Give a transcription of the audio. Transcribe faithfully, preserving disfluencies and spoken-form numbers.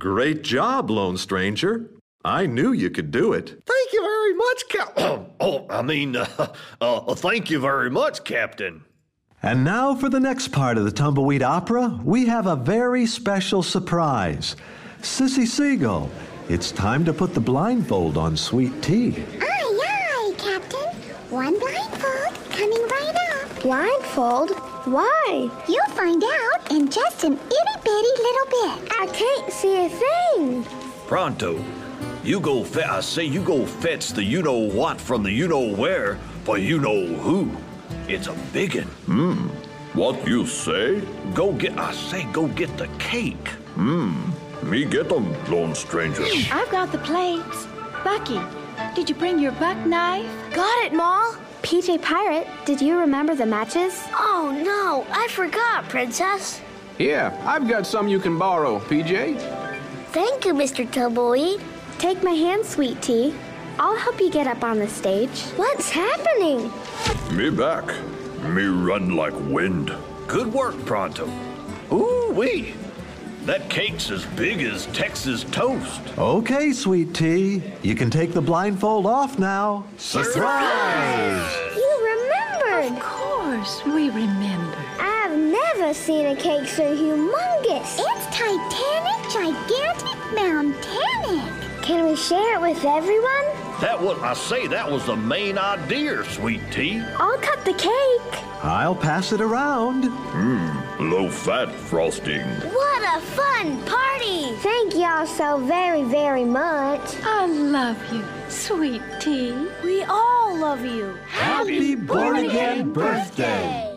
Great job, Lone Stranger. I knew you could do it. Thank you very much, Cap... oh, I mean, uh, uh, thank you very much, Captain. And now for the next part of the Tumbleweed Opera, we have a very special surprise. Sissy Seagull, it's time to put the blindfold on Sweet Tea. Aye, aye, Captain. One blindfold coming right up. Blindfold? Why? You'll find out in just an itty-bitty little bit. I can't see a thing. Pronto. You go fe- I say you go fetch the you-know-what from the you-know-where for you-know-who. It's a biggin. Hmm. What you say? Go get, I say, go get the cake. Hmm. Me get them, Lone Stranger. I've got the plates. Bucky, did you bring your buck knife? Got it, Ma. P J Pirate, did you remember the matches? Oh, no, I forgot, Princess. Here, I've got some you can borrow, P J. Thank you, Mister Tumbleweed. Take my hand, Sweet Tea. I'll help you get up on the stage. What's happening? Me back. Me run like wind. Good work, Pronto. Ooh-wee. That cake's as big as Texas toast. Okay, Sweet Tea, you can take the blindfold off now. Surprise! You remembered. Of course, we remember. I've never seen a cake so humongous. It's titanic, gigantic, mountainic. Can we share it with everyone? That was, I say, that was the main idea, Sweet Tea. I'll cut the cake. I'll pass it around. Hmm. Low-fat frosting. What a fun party! Thank y'all so very, very much. I love you, Sweet Tea. We all love you. Happy born-again birthday!